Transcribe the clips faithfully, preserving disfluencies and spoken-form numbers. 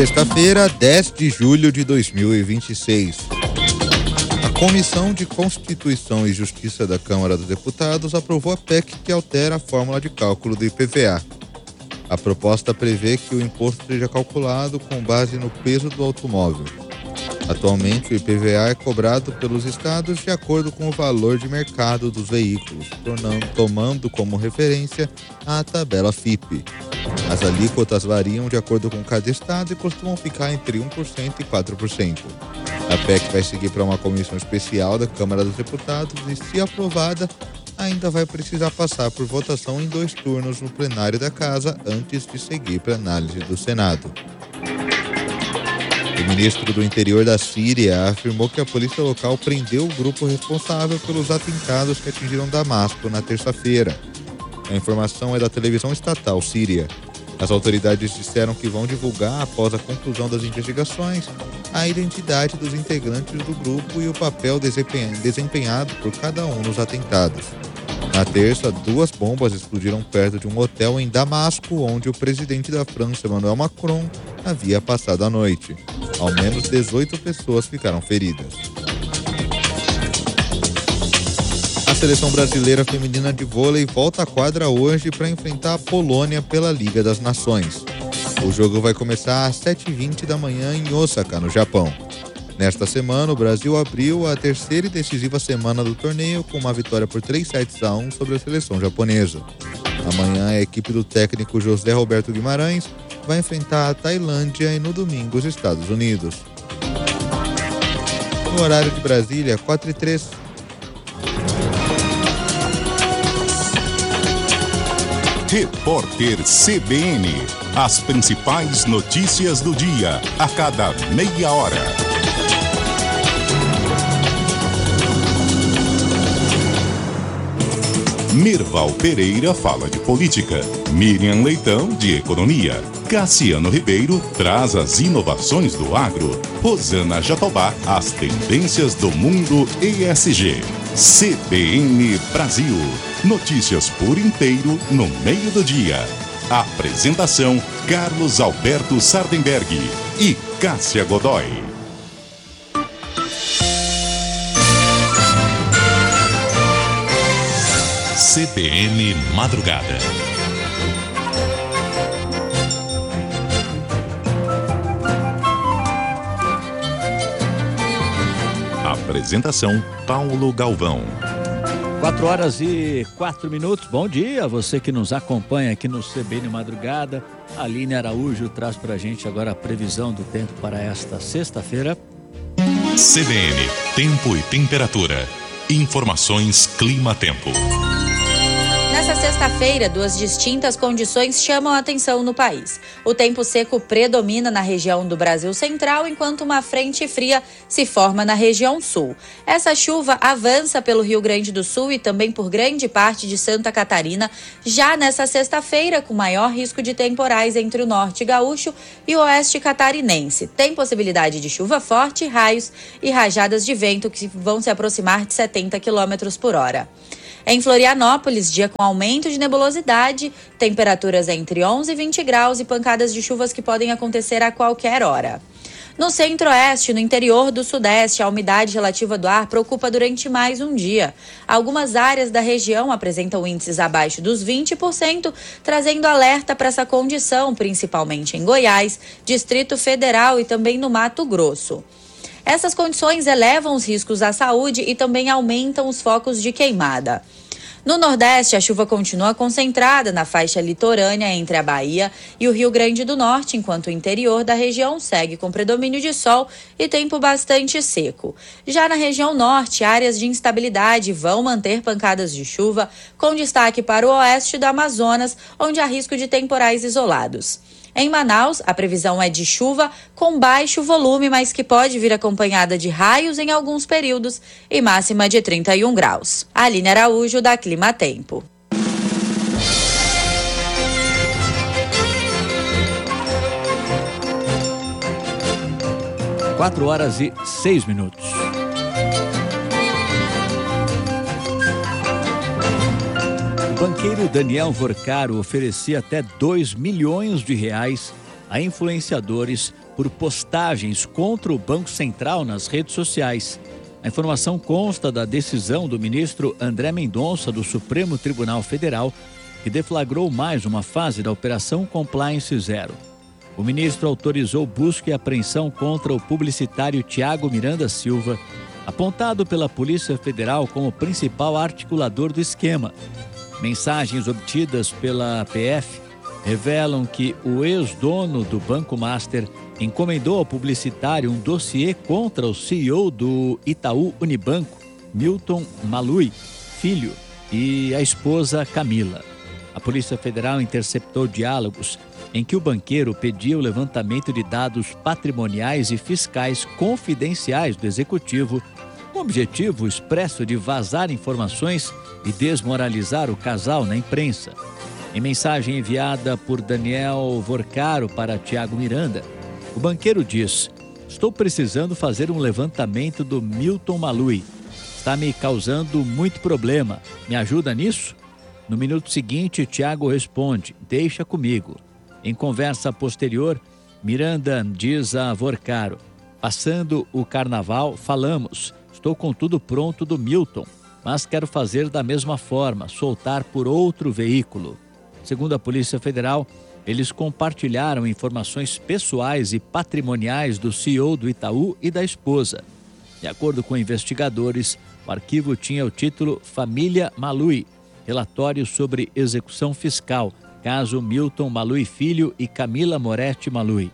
Sexta-feira, dez de julho de dois mil e vinte e seis. A Comissão de Constituição e Justiça da Câmara dos Deputados aprovou a P E C que altera a fórmula de cálculo do I P V A. A proposta prevê que o imposto seja calculado com base no peso do automóvel. Atualmente, o I P V A é cobrado pelos estados de acordo com o valor de mercado dos veículos, tornando, tomando como referência a tabela F I P. As alíquotas variam de acordo com cada estado e costumam ficar entre um por cento e quatro por cento. A P E C vai seguir para uma comissão especial da Câmara dos Deputados e, se aprovada, ainda vai precisar passar por votação em dois turnos no plenário da Casa antes de seguir para análise do Senado. O ministro do Interior da Síria afirmou que a polícia local prendeu o grupo responsável pelos atentados que atingiram Damasco na terça-feira. A informação é da televisão estatal síria. As autoridades disseram que vão divulgar, após a conclusão das investigações, a identidade dos integrantes do grupo e o papel desempenhado por cada um nos atentados. Na terça, duas bombas explodiram perto de um hotel em Damasco, onde o presidente da França, Emmanuel Macron, havia passado a noite. Ao menos dezoito pessoas ficaram feridas. A seleção brasileira feminina de vôlei volta à quadra hoje para enfrentar a Polônia pela Liga das Nações. O jogo vai começar às sete e vinte da manhã em Osaka, no Japão. Nesta semana, o Brasil abriu a terceira e decisiva semana do torneio com uma vitória por três sets a um sobre a seleção japonesa. Amanhã, a equipe do técnico José Roberto Guimarães vai enfrentar a Tailândia e no domingo os Estados Unidos. No horário de Brasília, quatro e três. Repórter C B N. As principais notícias do dia, a cada meia hora. Mirval Pereira fala de política, Miriam Leitão de economia, Cassiano Ribeiro traz as inovações do agro, Rosana Jatobá as tendências do mundo E S G. C B N Brasil, notícias por inteiro no meio do dia. Apresentação Carlos Alberto Sardenberg e Cássia Godoy. C B N Madrugada. Apresentação Paulo Galvão. Quatro horas e quatro minutos. Bom dia, você que nos acompanha aqui no C B N Madrugada. A Aline Araújo traz pra gente agora a previsão do tempo para esta sexta-feira. C B N, tempo e temperatura. Informações Clima-Tempo. Nessa sexta-feira, duas distintas condições chamam a atenção no país. O tempo seco predomina na região do Brasil Central, enquanto uma frente fria se forma na região sul. Essa chuva avança pelo Rio Grande do Sul e também por grande parte de Santa Catarina, já nessa sexta-feira, com maior risco de temporais entre o norte gaúcho e o oeste catarinense. Tem possibilidade de chuva forte, raios e rajadas de vento que vão se aproximar de setenta quilômetros por hora. Em Florianópolis, dia com aumento de nebulosidade, temperaturas entre onze e vinte graus e pancadas de chuvas que podem acontecer a qualquer hora. No centro-oeste e no interior do sudeste, a umidade relativa do ar preocupa durante mais um dia. Algumas áreas da região apresentam índices abaixo dos vinte por cento, trazendo alerta para essa condição, principalmente em Goiás, Distrito Federal e também no Mato Grosso. Essas condições elevam os riscos à saúde e também aumentam os focos de queimada. No Nordeste, a chuva continua concentrada na faixa litorânea entre a Bahia e o Rio Grande do Norte, enquanto o interior da região segue com predomínio de sol e tempo bastante seco. Já na região norte, áreas de instabilidade vão manter pancadas de chuva, com destaque para o oeste do Amazonas, onde há risco de temporais isolados. Em Manaus, a previsão é de chuva com baixo volume, mas que pode vir acompanhada de raios em alguns períodos e máxima de trinta e um graus. Aline Araújo, da Clima Tempo. Quatro horas e seis minutos. O banqueiro Daniel Vorcaro oferecia até dois milhões de reais a influenciadores por por postagens contra o Banco Central nas redes sociais. A informação consta da decisão do ministro André Mendonça do Supremo Tribunal Federal, que deflagrou mais uma fase da Operação Compliance Zero. O ministro autorizou busca e apreensão contra o publicitário Tiago Miranda Silva, apontado pela Polícia Federal como principal articulador do esquema. Mensagens obtidas pela P F revelam que o ex-dono do Banco Master encomendou ao publicitário um dossiê contra o C E O do Itaú Unibanco, Milton Malui Filho, e a esposa Camila. A Polícia Federal interceptou diálogos em que o banqueiro pedia o levantamento de dados patrimoniais e fiscais confidenciais do executivo, com o objetivo expresso de vazar informações e desmoralizar o casal na imprensa. Em mensagem enviada por Daniel Vorcaro para Tiago Miranda, o banqueiro diz: "Estou precisando fazer um levantamento do Milton Malui. Está me causando muito problema. Me ajuda nisso?" No minuto seguinte, Tiago responde: "Deixa comigo." Em conversa posterior, Miranda diz a Vorcaro: "Passando o carnaval, falamos. Estou com tudo pronto do Milton, mas quero fazer da mesma forma, soltar por outro veículo." Segundo a Polícia Federal, eles compartilharam informações pessoais e patrimoniais do C E O do Itaú e da esposa. De acordo com investigadores, o arquivo tinha o título Família Malui, relatório sobre execução fiscal, caso Milton Malui Filho e Camila Moretti Malui.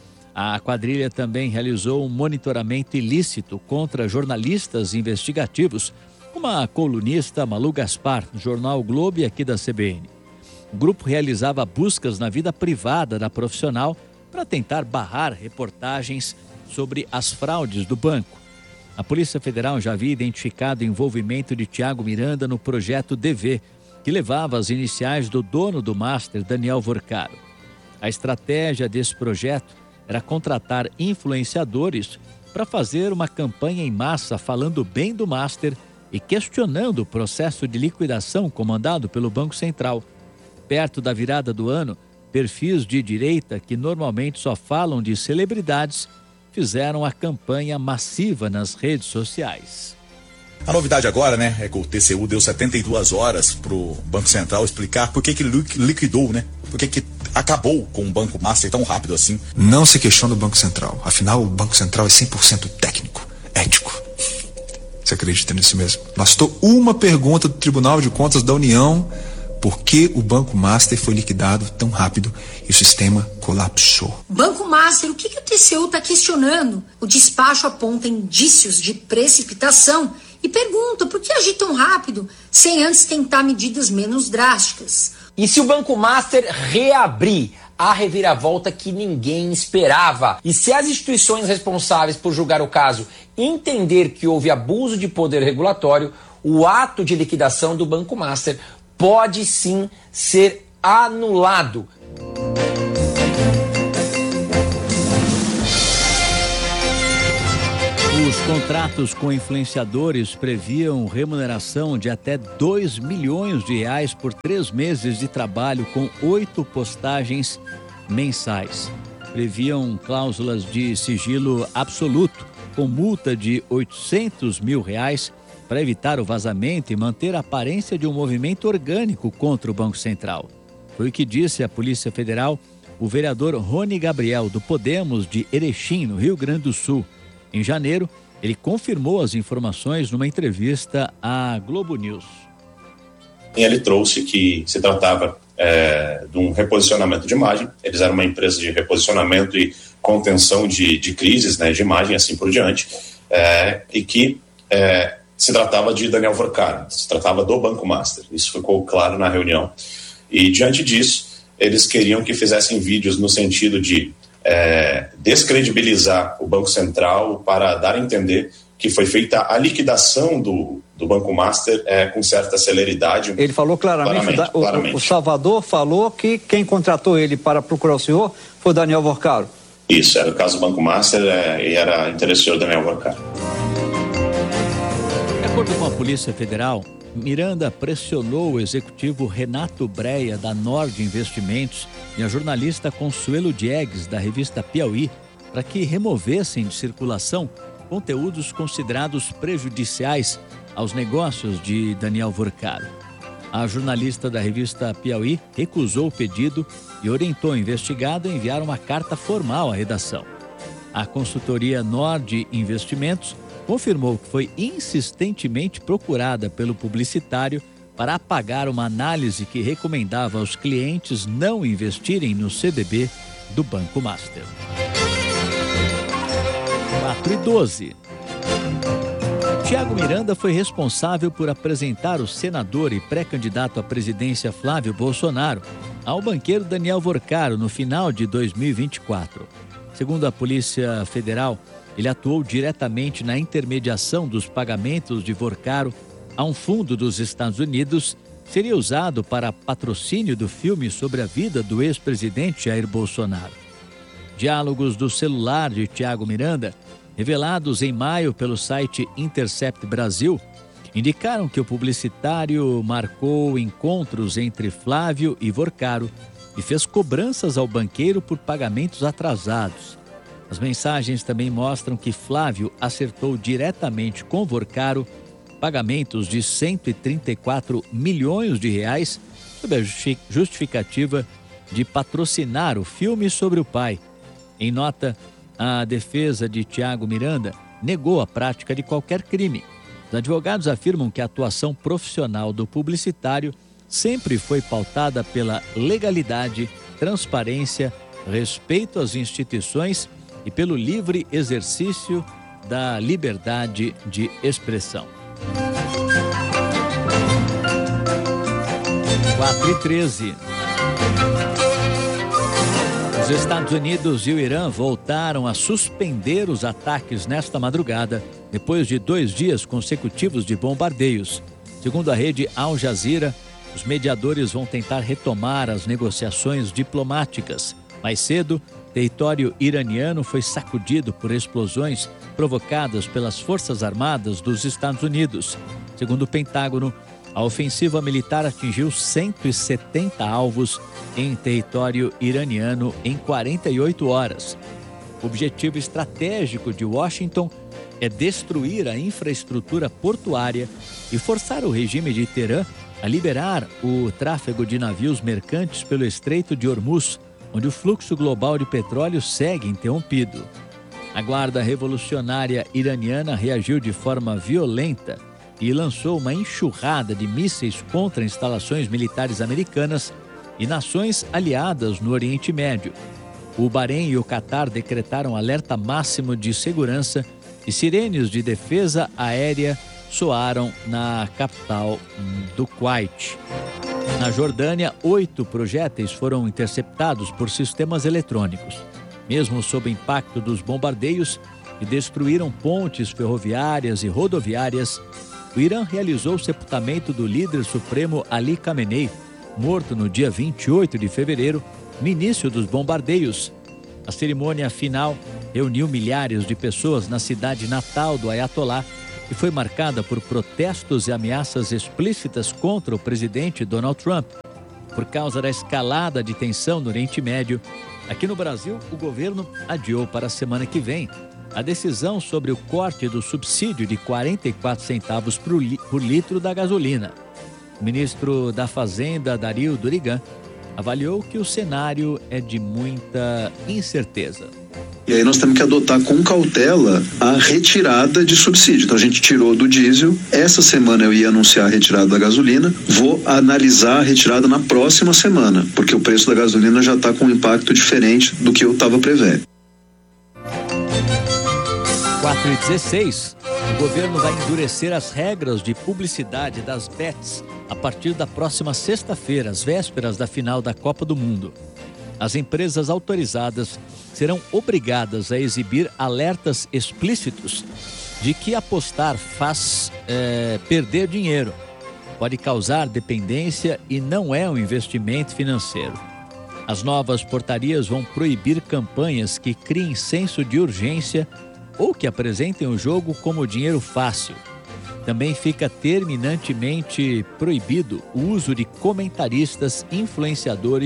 A quadrilha também realizou um monitoramento ilícito contra jornalistas investigativos, como a colunista Malu Gaspar, do jornal Globo e aqui da C B N. O grupo realizava buscas na vida privada da profissional para tentar barrar reportagens sobre as fraudes do banco. A Polícia Federal já havia identificado o envolvimento de Tiago Miranda no projeto D V, que levava as iniciais do dono do Master, Daniel Vorcaro. A estratégia desse projeto era contratar influenciadores para fazer uma campanha em massa falando bem do Master e questionando o processo de liquidação comandado pelo Banco Central. Perto da virada do ano, perfis de direita, que normalmente só falam de celebridades, fizeram a campanha massiva nas redes sociais. A novidade agora, né, é que o T C U deu setenta e duas horas para o Banco Central explicar por que que liquidou, né? Por que que acabou com o Banco Master tão rápido assim. Não se questiona o Banco Central. Afinal, o Banco Central é cem por cento técnico, ético. Você acredita nisso mesmo? Bastou uma pergunta do Tribunal de Contas da União por que o Banco Master foi liquidado tão rápido e o sistema colapsou. Banco Master, o que, que o T C U está questionando? O despacho aponta indícios de precipitação e pergunta por que agir tão rápido sem antes tentar medidas menos drásticas. E se o Banco Master reabrir, a reviravolta que ninguém esperava? E se as instituições responsáveis por julgar o caso entender que houve abuso de poder regulatório, o ato de liquidação do Banco Master pode sim ser anulado. Os contratos com influenciadores previam remuneração de até dois milhões de reais por três meses de trabalho com oito postagens mensais. Previam cláusulas de sigilo absoluto, com multa de oitocentos mil reais, para evitar o vazamento e manter a aparência de um movimento orgânico contra o Banco Central. Foi o que disse a Polícia Federal o vereador Rony Gabriel, do Podemos de Erechim, no Rio Grande do Sul. Em janeiro, ele confirmou as informações numa entrevista à Globo News. Ele trouxe que se tratava é, de um reposicionamento de imagem. Eles eram uma empresa de reposicionamento e contenção de, de crises, né, de imagem, assim por diante, é, e que é, se tratava de Daniel Vorcaro, se tratava do Banco Master. Isso ficou claro na reunião. E, diante disso, eles queriam que fizessem vídeos no sentido de é, descredibilizar o Banco Central para dar a entender que foi feita a liquidação do, do Banco Master é, com certa celeridade. Ele falou claramente, claramente, o, claramente. O, o Salvador falou que quem contratou ele para procurar o senhor foi Daniel Vorcaro. Isso, era o caso do Banco Master é, e era interessado Daniel Vorcaro. De acordo com a Polícia Federal, Miranda pressionou o executivo Renato Breia, da Nord Investimentos, e a jornalista Consuelo Diegues, da revista Piauí, para que removessem de circulação conteúdos considerados prejudiciais aos negócios de Daniel Vorcaro. A jornalista da revista Piauí recusou o pedido e orientou o investigado a enviar uma carta formal à redação. A consultoria Nord Investimentos confirmou que foi insistentemente procurada pelo publicitário para apagar uma análise que recomendava aos clientes não investirem no C D B do Banco Master. quatro e doze. Tiago Miranda foi responsável por apresentar o senador e pré-candidato à presidência Flávio Bolsonaro ao banqueiro Daniel Vorcaro no final de dois mil e vinte e quatro. Segundo a Polícia Federal, ele atuou diretamente na intermediação dos pagamentos de Vorcaro a um fundo dos Estados Unidos que seria usado para patrocínio do filme sobre a vida do ex-presidente Jair Bolsonaro. Diálogos do celular de Tiago Miranda, revelados em maio pelo site Intercept Brasil, indicaram que o publicitário marcou encontros entre Flávio e Vorcaro e fez cobranças ao banqueiro por pagamentos atrasados. As mensagens também mostram que Flávio acertou diretamente com Vorcaro pagamentos de cento e trinta e quatro milhões de reais sob a justificativa de patrocinar o filme sobre o pai. Em nota, a defesa de Tiago Miranda negou a prática de qualquer crime. Os advogados afirmam que a atuação profissional do publicitário sempre foi pautada pela legalidade, transparência, respeito às instituições e pelo livre exercício da liberdade de expressão. quatro e treze. Os Estados Unidos e o Irã voltaram a suspender os ataques nesta madrugada, depois de dois dias consecutivos de bombardeios. Segundo a rede Al Jazeera, os mediadores vão tentar retomar as negociações diplomáticas. Mais cedo, território iraniano foi sacudido por explosões provocadas pelas Forças Armadas dos Estados Unidos. Segundo o Pentágono, a ofensiva militar atingiu cento e setenta alvos em território iraniano em quarenta e oito horas. O objetivo estratégico de Washington é destruir a infraestrutura portuária e forçar o regime de Teherã a liberar o tráfego de navios mercantes pelo Estreito de Hormuz, onde o fluxo global de petróleo segue interrompido. A Guarda Revolucionária Iraniana reagiu de forma violenta e lançou uma enxurrada de mísseis contra instalações militares americanas e nações aliadas no Oriente Médio. O Bahrein e o Catar decretaram alerta máximo de segurança e sirenes de defesa aérea soaram na capital do Kuwait. Na Jordânia, oito projéteis foram interceptados por sistemas eletrônicos. Mesmo sob o impacto dos bombardeios que destruíram pontes ferroviárias e rodoviárias, o Irã realizou o sepultamento do líder supremo Ali Khamenei, morto no dia vinte e oito de fevereiro, no início dos bombardeios. A cerimônia final reuniu milhares de pessoas na cidade natal do Ayatollah e foi marcada por protestos e ameaças explícitas contra o presidente Donald Trump. Por causa da escalada de tensão no Oriente Médio, aqui no Brasil, o governo adiou para a semana que vem a decisão sobre o corte do subsídio de quarenta e quatro centavos por, li- por litro da gasolina. O ministro da Fazenda, Dario Durigan, avaliou que o cenário é de muita incerteza. E aí nós temos que adotar com cautela a retirada de subsídio. Então a gente tirou do diesel, essa semana eu ia anunciar a retirada da gasolina, vou analisar a retirada na próxima semana, porque o preço da gasolina já está com um impacto diferente do que eu estava prevendo. quatro e dezesseis. O governo vai endurecer as regras de publicidade das bets a partir da próxima sexta-feira, às vésperas da final da Copa do Mundo. As empresas autorizadas serão obrigadas a exibir alertas explícitos de que apostar faz é, perder dinheiro, pode causar dependência e não é um investimento financeiro. As novas portarias vão proibir campanhas que criem senso de urgência ou que apresentem o jogo como dinheiro fácil. Também fica terminantemente proibido o uso de comentaristas influenciadores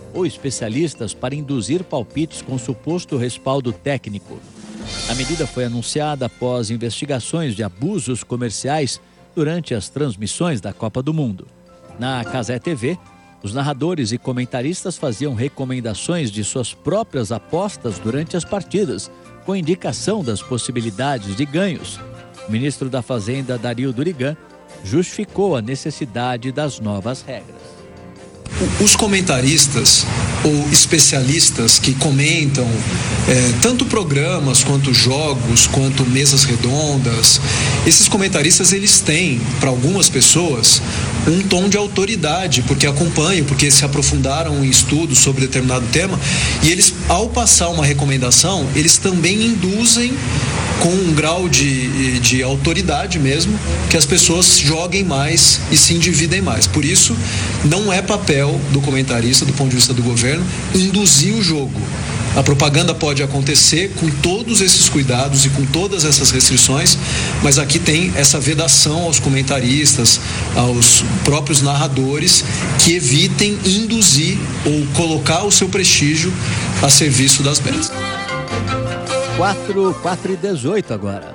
ou especialistas para induzir palpites com suposto respaldo técnico. A medida foi anunciada após investigações de abusos comerciais durante as transmissões da Copa do Mundo. Na Cazé T V, os narradores e comentaristas faziam recomendações de suas próprias apostas durante as partidas, com indicação das possibilidades de ganhos. O ministro da Fazenda, Dario Durigan, justificou a necessidade das novas regras. Os comentaristas ou especialistas que comentam é, tanto programas quanto jogos, quanto mesas redondas, esses comentaristas eles têm, para algumas pessoas, um tom de autoridade, porque acompanham, porque se aprofundaram em estudos sobre determinado tema, e eles, ao passar uma recomendação, eles também induzem com um grau de, de autoridade mesmo, que as pessoas joguem mais e se endividem mais. Por isso, não é papel do comentarista, do ponto de vista do governo, induzir o jogo. A propaganda pode acontecer com todos esses cuidados e com todas essas restrições, mas aqui tem essa vedação aos comentaristas, aos próprios narradores, que evitem induzir ou colocar o seu prestígio a serviço das bets. quatro, quatro e dezoito agora.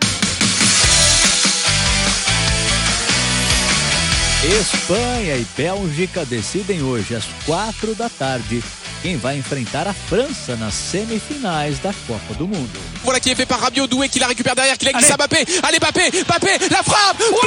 Espanha e Bélgica decidem hoje às quatro da tarde quem vai enfrentar a França nas semifinais da Copa do Mundo. Voilà qui est fait par Rabiot, Doué qui la récupère derrière, qui la glisse à Mbappé. Allez Mbappé, Mbappé, la frappe. Ouais,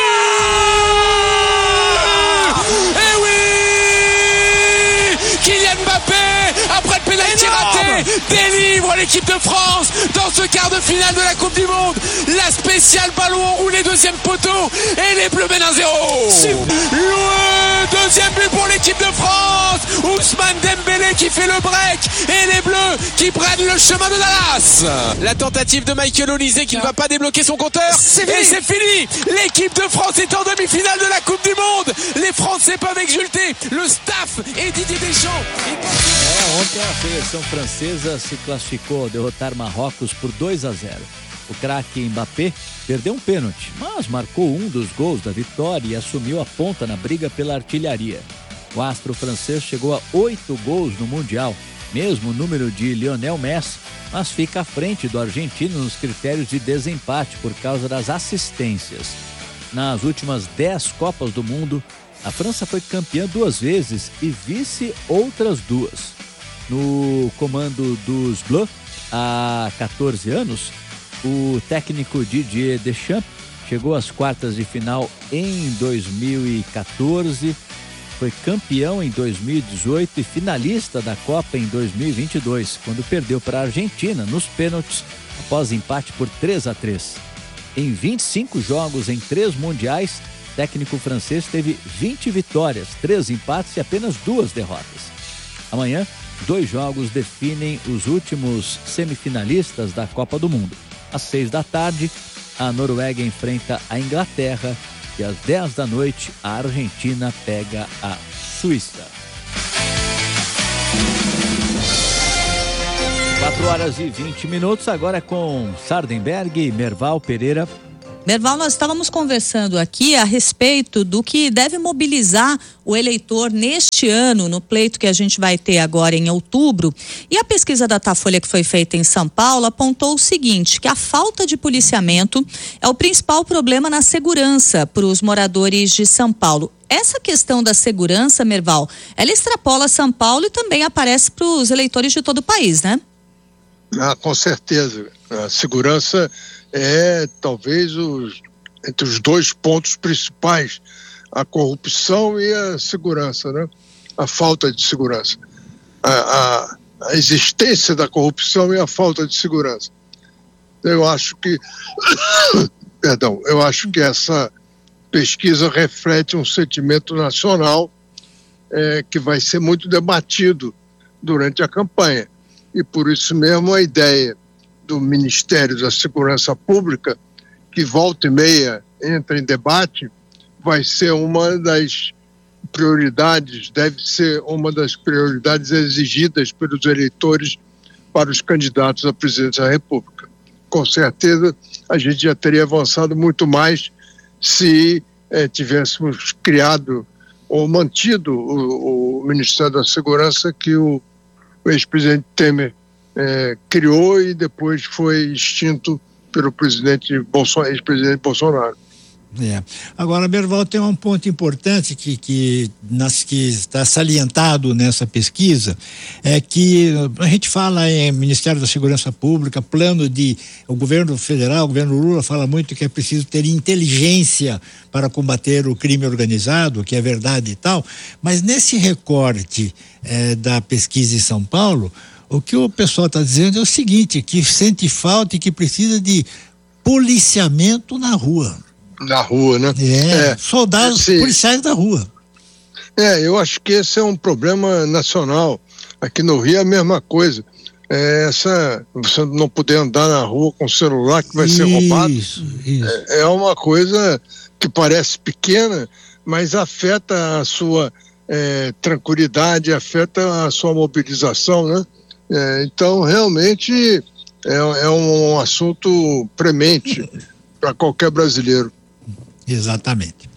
et oui, Kylian Mbappé, après le pénalty raté, délivre l'équipe de France dans ce quart de finale de la Coupe du Monde. La spéciale ballon enroulé, deuxième poteau, et les Bleus mènent un zéro. Le deuxième but pour l'équipe de France. Ousmane Dembélé qui fait le break, et les Bleus qui prennent le chemin de Dallas. La tentative de Michael Olise qui ne va pas débloquer son compteur. C'est et c'est fini. L'équipe de France est en demi-finale de la Coupe du Monde. Les Français peuvent exulter. Le staff et Didier Deschamps. É, ontem a seleção francesa se classificou ao derrotar Marrocos por dois a zero. O craque Mbappé perdeu um pênalti, mas marcou um dos gols da vitória e assumiu a ponta na briga pela artilharia. O astro francês chegou a oito gols no Mundial, mesmo número de Lionel Messi, mas fica à frente do argentino nos critérios de desempate por causa das assistências. Nas últimas dez Copas do Mundo, a França foi campeã duas vezes e vice outras duas. No comando dos Bleus, há quatorze anos, o técnico Didier Deschamps chegou às quartas de final em dois mil e quatorze, foi campeão em dois mil e dezoito e finalista da Copa em dois mil e vinte e dois, quando perdeu para a Argentina nos pênaltis após empate por três a três. Em vinte e cinco jogos em três mundiais, o técnico francês teve vinte vitórias, três empates e apenas duas derrotas. Amanhã, dois jogos definem os últimos semifinalistas da Copa do Mundo. Às seis da tarde, a Noruega enfrenta a Inglaterra e às dez da noite, a Argentina pega a Suíça. quatro horas e vinte minutos, agora com Sardenberg e Merval Pereira. Merval, nós estávamos conversando aqui a respeito do que deve mobilizar o eleitor neste ano, no pleito que a gente vai ter agora em outubro. E a pesquisa da Datafolha que foi feita em São Paulo apontou o seguinte, que a falta de policiamento é o principal problema na segurança para os moradores de São Paulo. Essa questão da segurança, Merval, ela extrapola São Paulo e também aparece para os eleitores de todo o país, né? Ah, com certeza. A segurança é talvez os, entre os dois pontos principais, a corrupção e a segurança, né? A falta de segurança. A, a, a existência da corrupção e a falta de segurança. Eu acho que, perdão, eu acho que essa pesquisa reflete um sentimento nacional é, que vai ser muito debatido durante a campanha. E por isso mesmo a ideia do Ministério da Segurança Pública, que volta e meia entra em debate, vai ser uma das prioridades, deve ser uma das prioridades exigidas pelos eleitores para os candidatos à presidência da República. Com certeza, a gente já teria avançado muito mais se eh, tivéssemos criado ou mantido o, o Ministério da Segurança que o, o ex-presidente Temer é, criou e depois foi extinto pelo presidente Bolsonaro, ex-presidente Bolsonaro. É. Agora, Berval, tem um ponto importante que, que, nas, que está salientado nessa pesquisa, é que a gente fala em Ministério da Segurança Pública, plano de, o governo federal, o governo Lula fala muito que é preciso ter inteligência para combater o crime organizado, que é verdade e tal, mas nesse recorte é, da pesquisa em São Paulo, o que o pessoal está dizendo é o seguinte, que sente falta e que precisa de policiamento na rua. Na rua, né? É, é soldados esse, policiais da rua. É, eu acho que esse é um problema nacional. Aqui no Rio é a mesma coisa. É essa, você não poder andar na rua com o celular que vai isso, ser roubado. Isso. É, é uma coisa que parece pequena, mas afeta a sua é, tranquilidade, afeta a sua mobilização, né? É, então, realmente, é, é um assunto premente para qualquer brasileiro. Exatamente.